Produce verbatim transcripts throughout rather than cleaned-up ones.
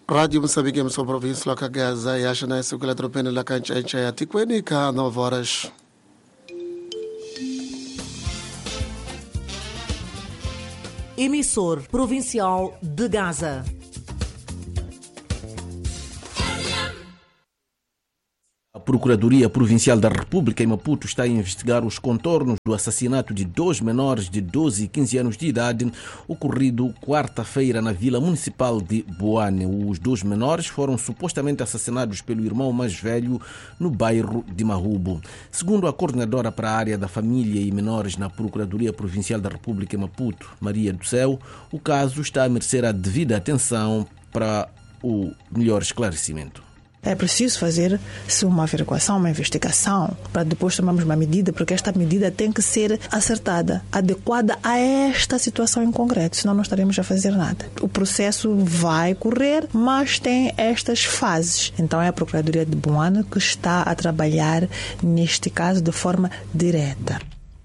Rádio Moçambique, em sua província, Loca Gaza, e acha na Sucula Tropena, La Cancha, Enchaya, Tiquenica, nove horas. Emissor provincial de Gaza. A Procuradoria Provincial da República em Maputo está a investigar os contornos do assassinato de dois menores de doze e quinze anos de idade ocorrido quarta-feira na Vila Municipal de Boane. Os dois menores foram supostamente assassinados pelo irmão mais velho no bairro de Mahubo. Segundo a coordenadora para a área da família e menores na Procuradoria Provincial da República em Maputo, Maria do Céu, o caso está a merecer a devida atenção para o melhor esclarecimento. É preciso fazer-se uma averiguação, uma investigação, para depois tomarmos uma medida, porque esta medida tem que ser acertada, adequada a esta situação em concreto, senão não estaremos a fazer nada. O processo vai correr, mas tem estas fases. Então é a Procuradoria de Boane que está a trabalhar neste caso de forma direta.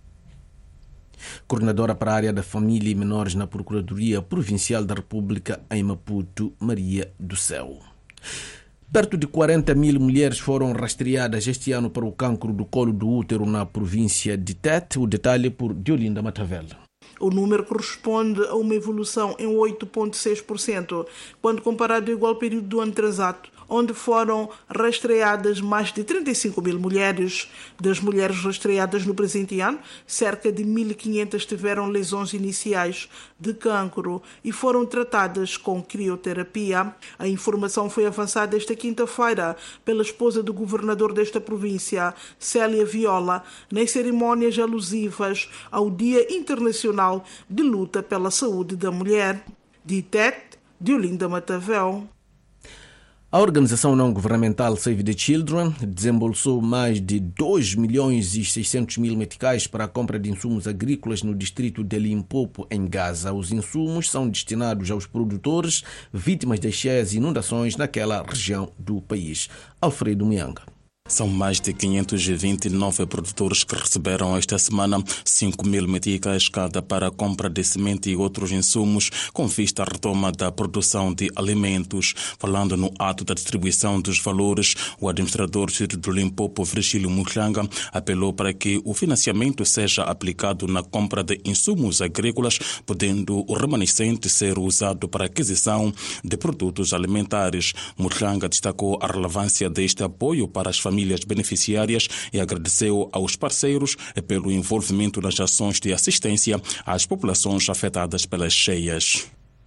Coordenadora para a área da família e menores na Procuradoria Provincial da República em Maputo, Maria do Céu. Perto de quarenta mil mulheres foram rastreadas este ano para o cancro do colo do útero na província de Tete. O detalhe por Diolinda Matavela. O número corresponde a uma evolução em oito vírgula seis por cento, quando comparado ao igual período do ano transato, onde foram rastreadas mais de trinta e cinco mil mulheres. Das mulheres rastreadas no presente ano, cerca de mil e quinhentas tiveram lesões iniciais de cancro e foram tratadas com crioterapia. A informação foi avançada esta quinta-feira pela esposa do governador desta província, Célia Viola, nas cerimónias alusivas ao Dia Internacional de Luta pela Saúde da Mulher. De Tete, Diolinda Matavel. A organização não-governamental Save the Children desembolsou mais de dois milhões e seiscentos mil meticais para a compra de insumos agrícolas no distrito de Limpopo, em Gaza. Os insumos são destinados aos produtores vítimas das cheias e inundações naquela região do país. Alfredo Mianga. São mais de quinhentos e vinte e nove produtores que receberam esta semana cinco mil meticais cada para a compra de semente e outros insumos com vista à retoma da produção de alimentos. Falando no ato da distribuição dos valores, o administrador do Limpopo, Virgílio Muhlanga, apelou para que o financiamento seja aplicado na compra de insumos agrícolas, podendo o remanescente ser usado para a aquisição de produtos alimentares. Muhlanga destacou a relevância deste apoio para as famílias famílias beneficiárias e agradeceu aos parceiros pelo envolvimento nas ações de assistência às populações afetadas pelas cheias.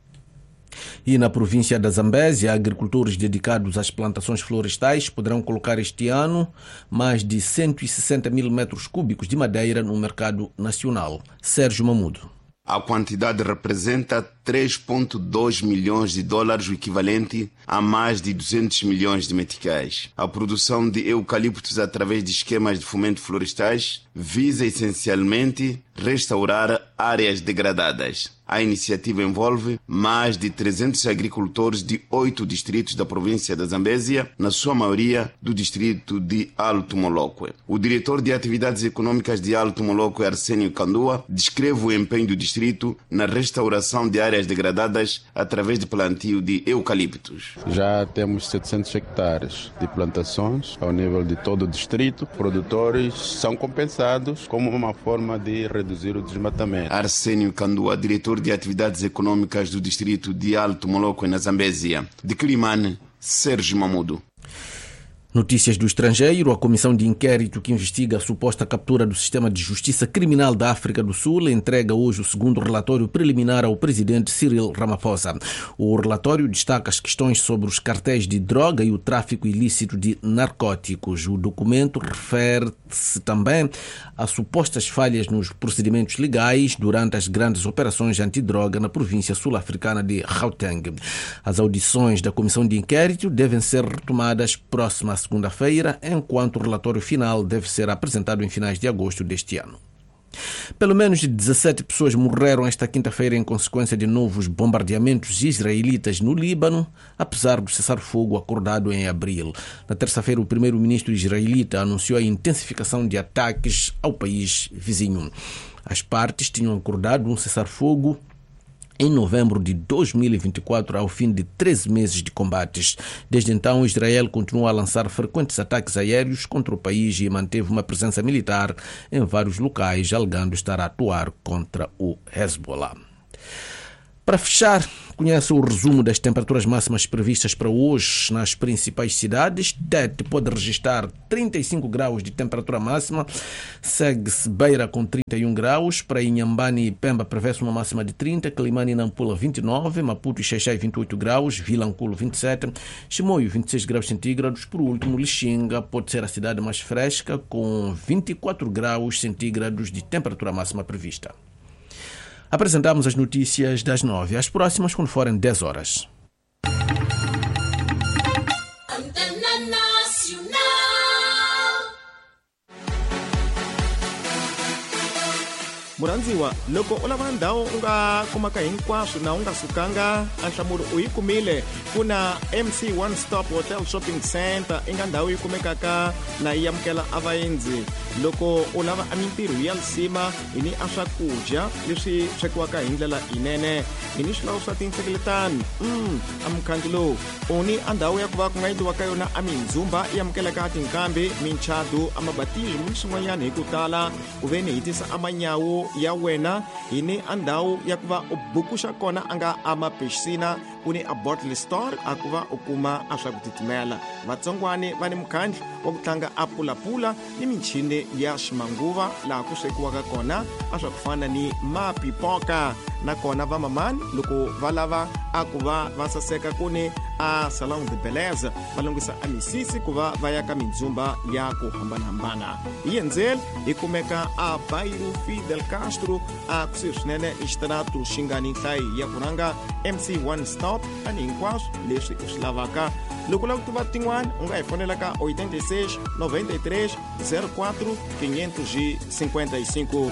E na província da Zambésia, agricultores dedicados às plantações florestais poderão colocar este ano mais de cento e sessenta mil metros cúbicos de madeira no mercado nacional. Sérgio Mamudo. A quantidade representa três vírgula dois milhões de dólares, o equivalente a mais de duzentos milhões de meticais. A produção de eucaliptos através de esquemas de fomento florestais visa essencialmente restaurar áreas degradadas. A iniciativa envolve mais de trezentos agricultores de oito distritos da província da Zambésia, na sua maioria do distrito de Alto Moloque. O diretor de atividades econômicas de Alto Moloque, Arsénio Candua, descreve o empenho do distrito na restauração de áreas degradadas através de plantio de eucaliptos. Já temos setecentos hectares de plantações ao nível de todo o distrito. Produtores são compensados como uma forma de reduzir o desmatamento. Arsénio Candua, diretor de atividades econômicas do distrito de Alto Moloque, na Zambésia. De Climane, Sérgio Mamudo. Notícias do estrangeiro. A comissão de inquérito que investiga a suposta captura do sistema de justiça criminal da África do Sul entrega hoje o segundo relatório preliminar ao presidente Cyril Ramaphosa. O relatório destaca as questões sobre os cartéis de droga e o tráfico ilícito de narcóticos. O documento refere-se também a supostas falhas nos procedimentos legais durante as grandes operações antidroga na província sul-africana de Gauteng. As audições da comissão de inquérito devem ser retomadas próximas segunda-feira, enquanto o relatório final deve ser apresentado em finais de agosto deste ano. Pelo menos dezassete pessoas morreram esta quinta-feira em consequência de novos bombardeamentos israelitas no Líbano, apesar do cessar-fogo acordado em abril. Na terça-feira, o primeiro-ministro israelita anunciou a intensificação de ataques ao país vizinho. As partes tinham acordado um cessar-fogo em novembro de dois mil e vinte e quatro, ao fim de treze meses de combates. Desde então, Israel continua a lançar frequentes ataques aéreos contra o país e manteve uma presença militar em vários locais, alegando estar a atuar contra o Hezbollah. Para fechar, conhece o resumo das temperaturas máximas previstas para hoje nas principais cidades. Tete pode registrar trinta e cinco graus de temperatura máxima, segue-se Beira com trinta e um graus, para Inhambane e Pemba prevê-se uma máxima de trinta, Climane e Nampula vinte e nove, Maputo e Xaixai vinte e oito graus, Vilanculo vinte e sete, Chimoio vinte e seis graus centígrados, por último Lixinga pode ser a cidade mais fresca com vinte e quatro graus centígrados de temperatura máxima prevista. Apresentamos as notícias das nove. As próximas quando forem dez horas. Murandziwa, loko u lava ndhawu u nga kumaka hinkwaswo na u nga sukanga a nhlamulo u yi kumile. Kuna M C One Stop Hotel Shopping Center i nga ndhawu yi kumekaka na yi amukela avaendzi. Loko u lava a mintirho ya nsima hi ni a swakudya leswi swekiwaka hi ndlela yinene, hi ni swilawo swa tinhlengeletano mm, a mukhandlo lowu u ni a ndhawu ya ku va ku nga endliwa ka yona a mindzumba yi amukelaka tinkambi, minchado, a mabatismo ni swin'wanyana hi ku tala ku ve ni hitisa a manyawu ya wena. Hi ni a ndhawu ya ku va u bukuxa kona a nga a mapexisina, ku ni a bottle store a ku va u kuma a swa ku titimela. Vatsongwani va ni mukhandlo wa ku tlanga a pulapula ni michini ya ximanguva laha ku swekiwaka kona a swa ku fana ni mapipoka. Nakona vamamani loko va lava a ku va va saseka ku ni a salon de beleza va lunghisa a misisi ku va va ya ka mindzumba ya ku hambanahambana. Hi endzela hi kumeka a Bairro Fidel Castro a kusuhi swinene i xitanato xi nga ni nhlayi ya ku rhanga M C One Stop a ni hinkwaswo leswi u swi lavaka. Loko u lava ku tiva tin'wana u nga hi fonela ka oitenta e seis, noventa e três, zero quatro, quinhentos e cinquenta e cinco.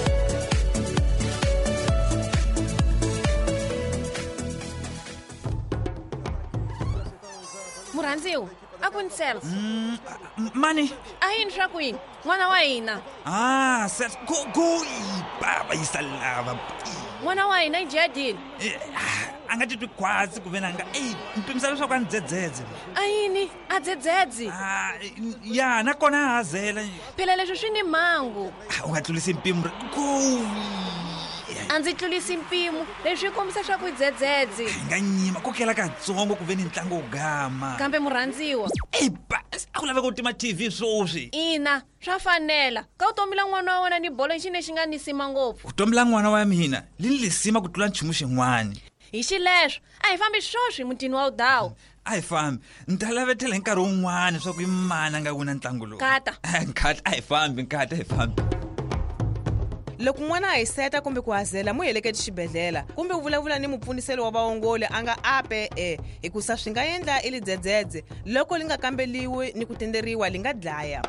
Murandziwa, a ku ni Celso. Mm, mani? A yini swa kwini? N'wana wa hina. Ah, Celso, go go baba yisa lava. N'wana wa hina i jadile. A nga titwi kwasi ku ve na nga ey mpimisela leswaku a ni dzedzedze. A yini? A dzedzedze? Ah, ya nakona a hazela. Phela leswi swi ni mhangu. U nga tlulisi mpimo go. A ndzi tlulisi mpimo leswi kombisa swa ku i dzedzedze. Nga nyima kokela katsongo ku ve ni ntlangu wo gama. Kambe Murandziwa, ey ba a ku laveka ku tima T V swoswi. Ina swa fanela ka u tomila n'wana wa wena ni bolo xi ne xi nga nisima ngopfu. U tomila n'wana wa mina li ni lisima ku tlula nchumu xin'wana. Hi xileswo a hi fambi swoswi mutini wa udawu. A hi fambi ni ta lavetela hi nkarhi wun'wana swa ku i mani a nga wina ntlangu lowu. Kata nkata a hi fambi nkata a hi fambi. Loko n'wana a hi seta kumbe ku hazela mu heleketi xibedhlele kumbe u vulavula ni mupfuniseli wa vaongoli a nga A P E hikusa swi nga endla i li dzedzedze loko li nga kambeliwi ni ku tenderiwa li nga dlaya.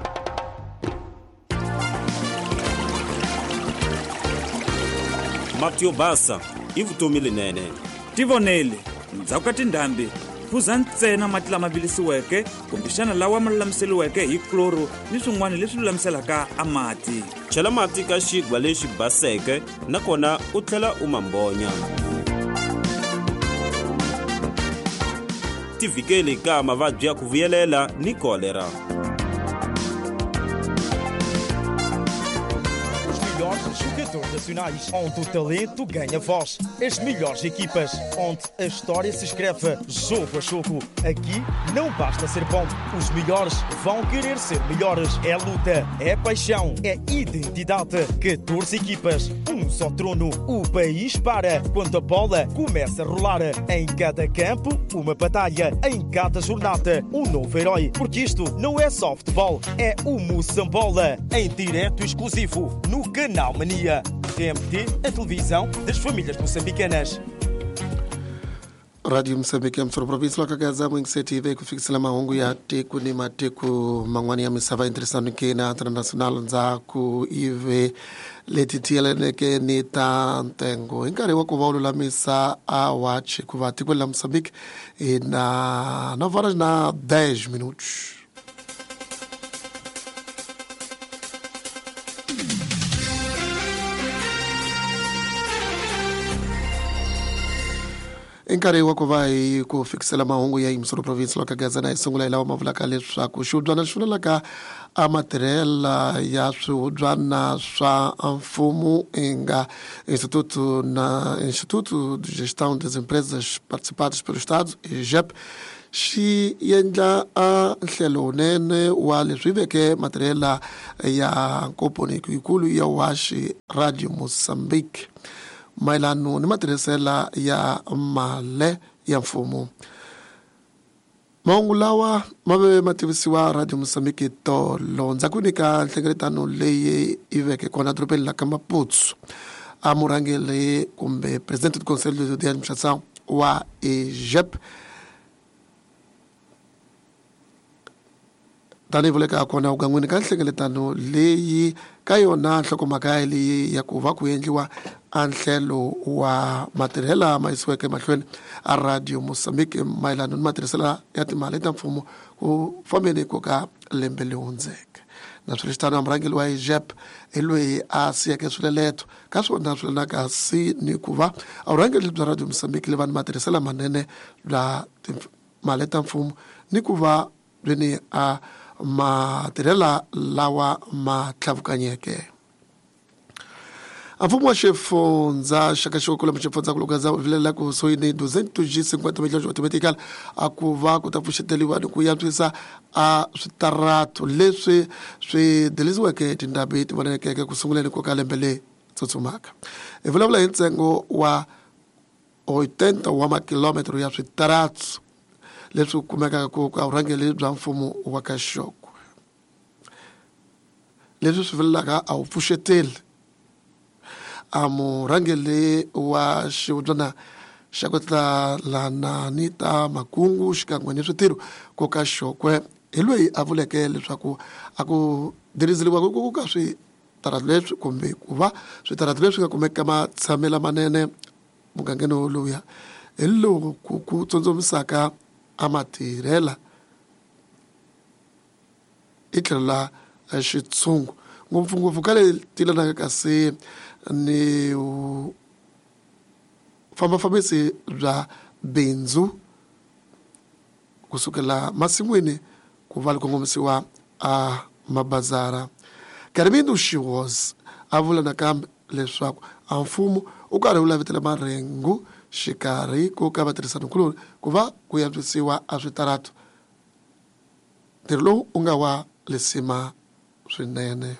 Mati yo basa i vutomi linene. Tivonele ndzhaku ka tindhambi phuza ntsena mati lama vilisiweke kumbexana lawa ma lulamiseliweke hi kloro ni swin'wana leswi lulamiselaka a mati. Chela mati ka xigwa lexi baseke nakona u tlhela u mambonya. Tivikeli ka mavabyi ya ku vuyelela ni kolera. Os jogadores nacionais, onde o talento ganha voz. As melhores equipas, onde a história se escreve jogo a jogo. Aqui não basta ser bom, os melhores vão querer ser melhores. É luta, é paixão, é identidade. catorze equipas, um só trono. O país para quando a bola começa a rolar. Em cada campo, uma batalha. Em cada jornada, um novo herói. Porque isto não é só futebol, é o Moçambola. Em direto exclusivo, no Canal Mania. T M T, a televisão das famílias moçambicanas. Radio Msambiki msoro provinsi wakagaza mwengiseti ive kufikisila mahungu ya teku ni mateku mangwani ya misava interesanu kena international nzaku ive letitiele neke ni tantengo inkari wako vaulu la misa awache kuva teku la Msambiki na nove horas na dez minutos. nkarhi wa ku va hi ku fikisela mahungu ya yimisoro province lo ka Gaza na hi sungula hi lawa ma vulaka leswaku xihubyana xi vulelaka a matirhela ya swihubyana swa mfumo inga Instituto na Instituto de Gestão das Empresas Participadas pelo Estado, I G E P, xi endla a nhlelo nene wa leswi veke matirhela ya nkoponiko yikulu ya waxi Radio Moçambique mayelano ni matirhisela ya male ya mfumo. Mahungu lawa ma ve ma tivisiwa Radio Moçambique tolo ndzhaku ku nyika nhlengeletano leyi yi veke kona dorobeni la ka Maputo a murhangeri kumbe presidente du conseil de administration wa I G E P tani vuleka kona ugan'wini ka nhlengeletano leyi ka yona nhlokomhaka leyi ya ku va ku endliwa a nhlelo wa matirhela ma yisiweke mahlweni a Radio Moçambique mayelano ni matirhisela ya timali ta mfumo ku fambeni ko ka lembe leyi hundzeke. Na swilo xitano a murhangeri wa I G E P hi loyi a siyeke swileleto ka swona swilenaka si ni ku va a vurhangeri bya Radio Moçambique leyi vanhu matirhisela manene bya timali ta mfumo ni ku va rini a matirhela lawa ma tlhavukanyeke. A mfumo wa xifundza xaka xikulu xifundza ku Gaza vilela ku soyini duzentos e cinquenta milhões de automatically a ku va ku ta pfuxeteliwa ni ku yantswisa a switarato leswi swi delisiweke tindhawu ti vonelekeke ku sunguleni ko ka lembe leyi tsutsumaka. Hi vulavula hi ntsengo wa oitenta wa makilometro ya switarato leswi kumekaka ku ka vurhangeri bya mfumo wa ka Xokwe. Leswi swi vulaka a wu pfuxeteli a murhangeri wa xihubyana xa ku tlalana ni ta makungu xikan'we ni switirho ko ka Xokwe hi loyi a vuleke leswaku a ku dirisiwa ku ka switarato leswi kumbe ku va switarato leswi nga kumeka matshamela manene mugangeni woluya hi lowu ku tsundzumisaka a matirhela i tlhela xitshungu ngopfungopfu ka le tilanaka kasi ni fambafambisi bya bindzu kusukela masin'wini ku va kongomisiwa a mabazara. Karimindo Shiwas a vula nakambe leswaku a mfumo u karhi wu lavetela marengu xikarhi ko ka vatirhisanikuloni ku va ku yantswisiwa a switarato ntirho lowu u nga wa lesima swinene.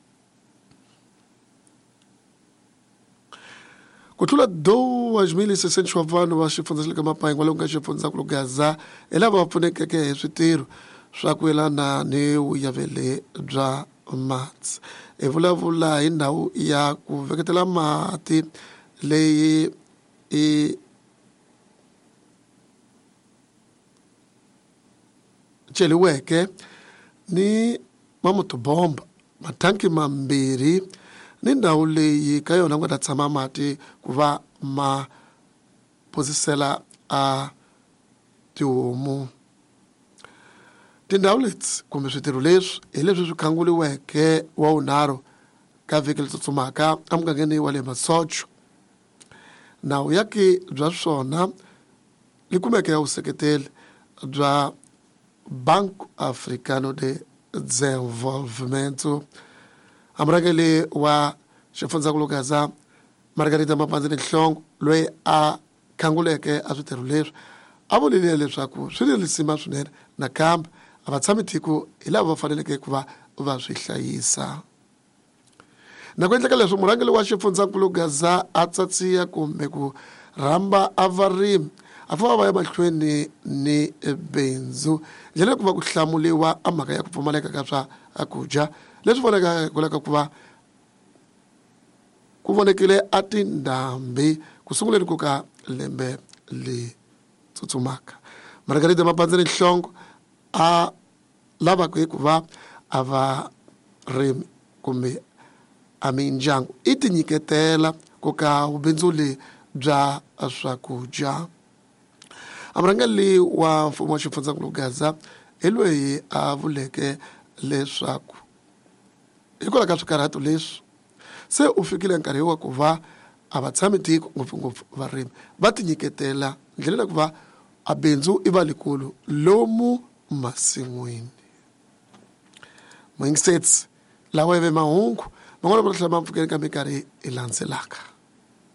Ku tlula dois mil e seiscentos wa vanhu va xifundza xa le ka Mapangu loku nga xifundzankulu Gaza hi lava va pfunekeke hi switirho swa ku yelana ni vuyavele bya mati. Hi vulavula hi ndhawu ya ku veketela mati leyi i cheliweke ni mamotobomba mathanki mambirhi ni ndhawu leyi ka yona ku nga ta tshama mati ku va ma posisela a tihomu. Tindhawu leti kumbe switirho leswi hi leswi swi khanguliweke wa unharhu ka vhiki leri tsutsumaka emugangeni wa le Masocho. Nawu yaki bya swona li kumeke ya vuseketeli bya Banco Africano de Desenvolvimento. Amurhangeri wa xifundzankulu Gaza Margarita Mapandzini Nhlongo loyi a khanguleke a switirho leswi a vulile leswaku swi ni risima swinene nakambe a vatshami tiko hi lava va faneleke ku va va swi hlayisa. Na ku endleka leswi murhangeri wa xifundzankulu Gaza a tsatsiya kumbe ku rhamba a varimi a famba va ya mahlweni ni bindzu ndlela ku va ku hlamuliwa a mhaka ya ku pfumaleka ka swakudya leswi vonaka ku va ku vonekile a tindhambi ku sunguleni ko ka lembe li tsutsumaka. Margarita Mapandzini Nhlongo a lava ku va a va rimi kumbe a mindyangu i tinyiketela ko ka vubindzuli bya swakudya. Amurhangeri wa mfumo wa xifundzankulu Gaza hi loyi a vuleke leswaku hikwalaho ka swikarhato leswi se u fikile nkarhi wa ku va a va tshami tiko ngopfungopfu varimi va tinyiketela ndlela ku va a bindzu i va likulu lomu masin'wini. Moyingisitsi lawa ve mahungu man'wana va tlhela ma mpfukeni ka minkarhi i landzelaka.